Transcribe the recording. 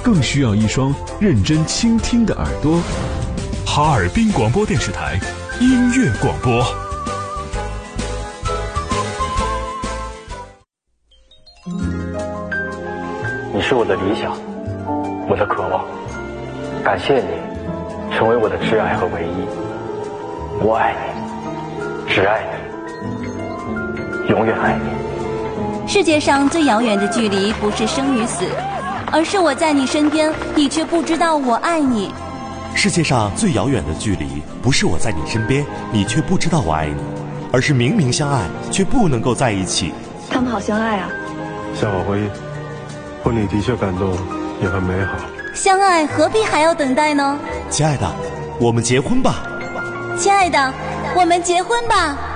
更需要一双认真倾听的耳朵。 哈尔滨广播电视台音乐广播。 你是我的理想，我的渴望，感谢你成为我的挚爱和唯一。我爱你，只爱你，永远爱你。 世界上最遥远的距离不是生与死，而是我在你身边，你却不知道我爱你。 世界上最遥远的距离不是我在你身边，你却不知道我爱你，而是明明相爱却不能够在一起。 他们好相爱啊。 向我回忆，婚礼的确感动，也很美好。 相爱何必还要等待呢？ 亲爱的，我们结婚吧。 亲爱的，我们结婚吧。